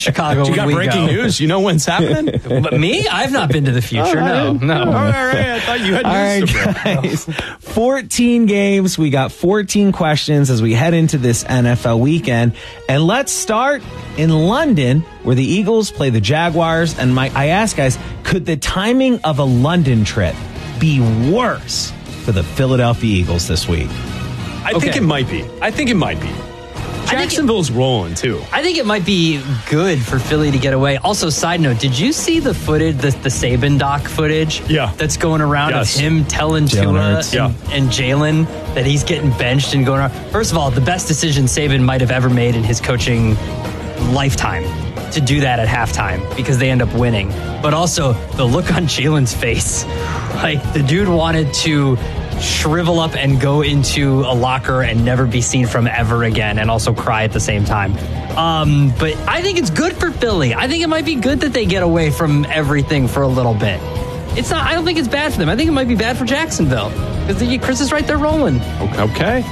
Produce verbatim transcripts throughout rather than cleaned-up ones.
Chicago. You got when we breaking go. news? You know when it's happening? But me? I've not been to the future. No, no. All right, all right. I thought you had All right, news to bring. guys. fourteen games. We got fourteen questions as we head into this N F L weekend. And let's start in London, where the Eagles play the Jaguars. And my, I ask, guys, could the timing of a London trip be worse for the Philadelphia Eagles this week? I Okay. think it might be. I think it might be. Jacksonville's rolling, too. I think it might be good for Philly to get away. Also, side note, did you see the footage, the, the Saban doc footage Yeah. that's going around Yes. of him telling Jalen Tua Hurts. and, and Jalen that he's getting benched and going around? First of all, the best decision Saban might have ever made in his coaching lifetime to do that at halftime because they end up winning. But also, the look on Jalen's face. Like, the dude wanted to shrivel up and go into a locker and never be seen from ever again, and also cry at the same time. Um, but I think it's good for Philly. I think it might be good that they get away from everything for a little bit. It's not. I don't think it's bad for them. I think it might be bad for Jacksonville because Chris is right there rolling. Okay.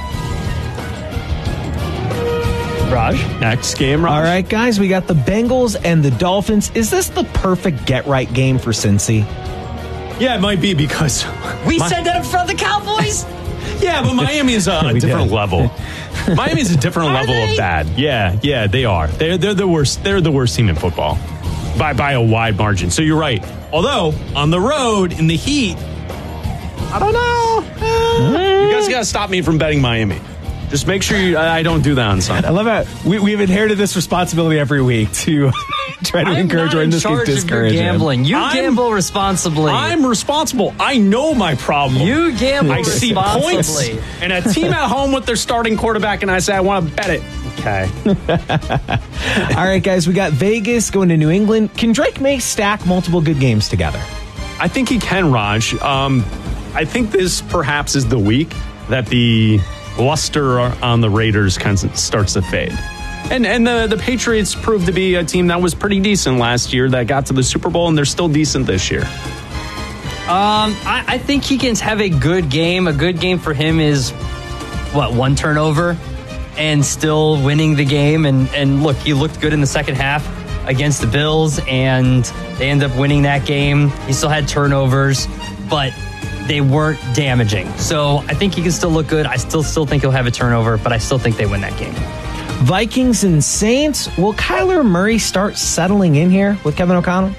Raj, Next game, Raj. All right, guys, we got the Bengals and the Dolphins. Is this the perfect get-right game for Cincy? Yeah, it might be because... we My- said that in front of the Cowboys. Yeah, but Miami is a, a We different did. level. Miami is a different Are level they? of bad. Yeah, yeah, they are. They're they're the worst. They're the worst team in football by by a wide margin. So you're right. Although on the road in the heat, I don't know. Eh, you guys got to stop me from betting Miami. Just make sure you, I I don't do that on Sunday. I love how we, we've inherited this responsibility every week to try to I'm encourage not or in in this case charge of your discourage him. gambling. You I'm- gamble responsibly. I'm responsible. I know my problem. you gamble I see points responsibly. and a team at home with their starting quarterback, and I say I want to bet it. Okay. All right, guys, we got Vegas going to New England. Can Drake May stack multiple good games together? I think he can, Raj. Um, I think this perhaps is the week that the luster on the Raiders kind of starts to fade. And and the, the Patriots proved to be a team that was pretty decent last year that got to the Super Bowl, and they're still decent this year. Um, I, I think he can have a good game. A good game for him is, what, one turnover and still winning the game. And, and look, he looked good in the second half against the Bills, and they ended up winning that game. He still had turnovers, but they weren't damaging. So I think he can still look good. I still still think he'll have a turnover, but I still think they win that game. Vikings and Saints. Will Kyler Murray start settling in here with Kevin O'Connell?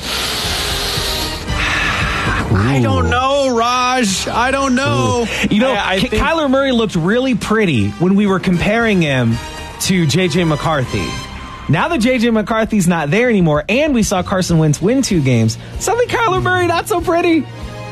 I don't know, Raj. I don't know. You know, I, I K- think- Kyler Murray looked really pretty when we were comparing him to J J McCarthy. Now that J J McCarthy's not there anymore, and we saw Carson Wentz win two games, suddenly Kyler Murray not so pretty.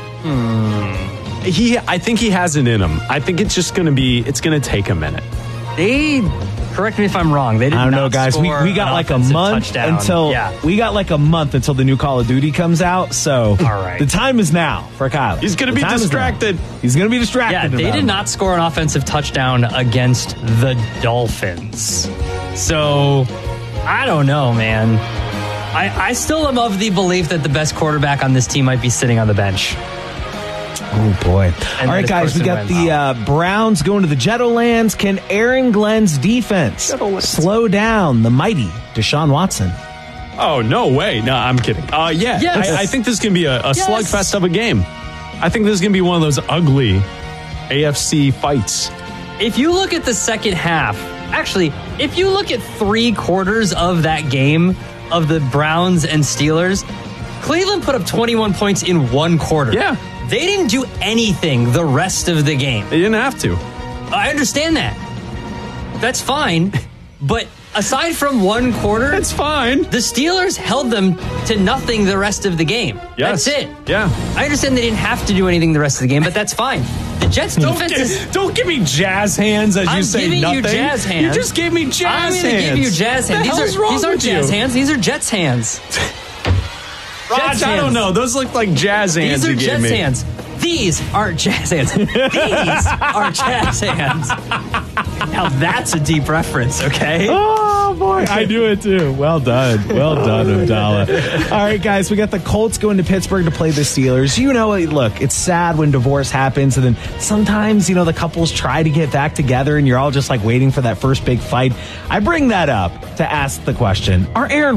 he. I think he has it in him. I think it's just going to be. It's going to take a minute. They, correct me if I'm wrong, they did I don't know, not guys. We, score we got an like a offensive month touchdown. until Yeah. we got like a month until the new Call of Duty comes out. So All right. the time is now for Kyler. He's going to The be time is now. distracted. He's going to be distracted. Yeah, they about did it. not score an offensive touchdown against the Dolphins. So, I don't know, man. I, I still am of the belief that the best quarterback on this team might be sitting on the bench. Oh, boy. And All right, this guys, we person got went the uh, Browns going to the Jettolands. Can Aaron Glenn's defense Jettolands. slow down the mighty Deshaun Watson? Oh, no way. No, I'm kidding. Uh, yeah, Yes. I, I think this can be a, a Yes. slugfest of a game. I think this is going to be one of those ugly A F C fights. If you look at the second half, actually, if you look at three quarters of that game of the Browns and Steelers, Cleveland put up twenty-one points in one quarter. Yeah. They didn't do anything the rest of the game. They didn't have to. I understand that. That's fine. But aside from one quarter, It's fine. the Steelers held them to nothing the rest of the game. Yes. That's it. Yeah. I understand they didn't have to do anything the rest of the game, but that's fine. The Jets' defense is... Don't give me jazz hands as you I'm say giving nothing. you jazz hands. You just gave me jazz I'm hands. going to give you jazz hands. The These, hell's are, wrong these aren't with jazz you? hands. These are Jets hands. Raj, Jets I don't hands. know. Those look like jazz hands These are you gave Jets me. hands. These aren't jazz hands. These are jazz hands. Now that's a deep reference, okay? Oh, boy. I knew it, too. Well done. Well done, Abdallah. All right, guys, we got the Colts going to Pittsburgh to play the Steelers. You know, look, it's sad when divorce happens, and then sometimes, you know, the couples try to get back together, and you're all just, like, waiting for that first big fight. I bring that up to ask the question, are Aaron